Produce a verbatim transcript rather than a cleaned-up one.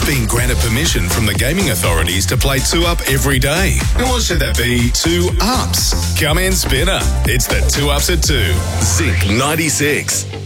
been granted permission from the gaming authorities to play two Up every day. And what should that be? Two Ups. Come in, Spinner. It's the Two Ups at Two. Zinc ninety-six.